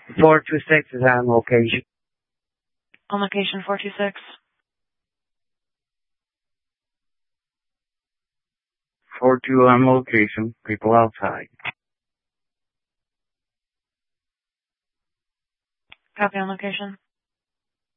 426 is on location. On location 426. 42 on location. People outside. Copy on location.